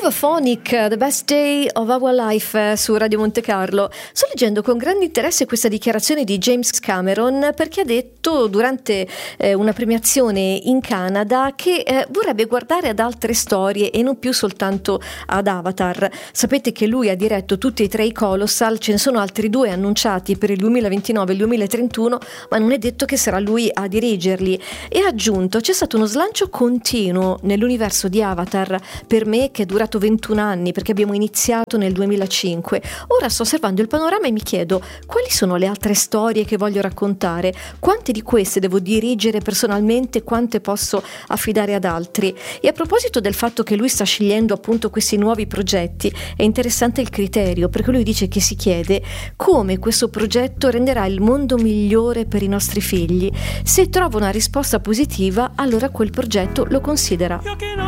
Movaphonic, The Best Day of Our Life su Radio Monte Carlo. Sto leggendo con grande interesse questa dichiarazione di James Cameron, perché ha detto durante una premiazione in Canada che vorrebbe guardare ad altre storie e non più soltanto ad Avatar. Sapete che lui ha diretto tutti e tre i Colossal, ce ne sono altri 2 annunciati per il 2029 e il 2031, ma non è detto che sarà lui a dirigerli. E ha aggiunto: c'è stato uno slancio continuo nell'universo di Avatar, per me che è durato 21 anni, perché abbiamo iniziato nel 2005. Ora sto osservando il panorama e mi chiedo quali sono le altre storie che voglio raccontare, quante di queste devo dirigere personalmente, quante posso affidare ad altri. E a proposito del fatto che lui sta scegliendo appunto questi nuovi progetti, è interessante il criterio, perché lui dice che si chiede come questo progetto renderà il mondo migliore per i nostri figli. Se trova una risposta positiva, allora quel progetto lo considera.